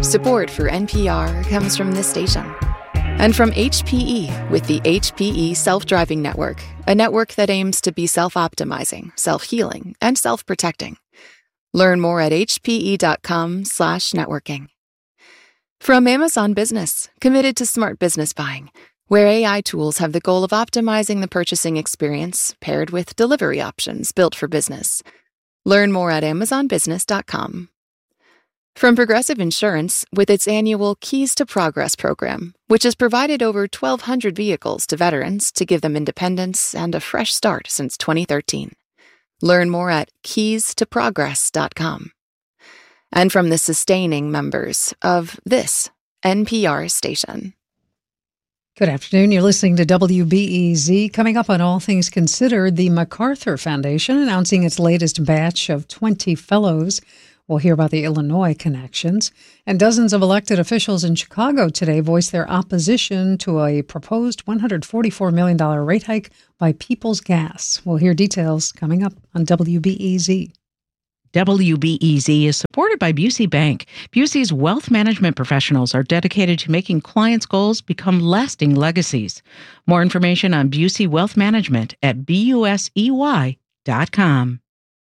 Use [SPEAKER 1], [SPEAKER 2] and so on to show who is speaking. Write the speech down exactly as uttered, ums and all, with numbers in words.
[SPEAKER 1] Support for N P R comes from this station. And from H P E with the H P E Self-Driving Network, a network that aims to be self-optimizing, self-healing, and self-protecting. Learn more at hpe.com slash networking. From Amazon Business, committed to smart business buying, where A I tools have the goal of optimizing the purchasing experience paired with delivery options built for business. Learn more at amazon business dot com. From Progressive Insurance, with its annual Keys to Progress program, which has provided over twelve hundred vehicles to veterans to give them independence and a fresh start since twenty thirteen. Learn more at keys to progress dot com. And from the sustaining members of this N P R station.
[SPEAKER 2] Good afternoon. You're listening to W B E Z. Coming up on All Things Considered, the MacArthur Foundation announcing its latest batch of twenty fellows. We'll hear about the Illinois connections. And dozens of elected officials in Chicago today voiced their opposition to a proposed one hundred forty-four million dollars rate hike by Peoples Gas. We'll hear details coming up on W B E Z.
[SPEAKER 3] W B E Z is supported by Busey Bank. Busey's wealth management professionals are dedicated to making clients' goals become lasting legacies. More information on Busey Wealth Management at busey dot com.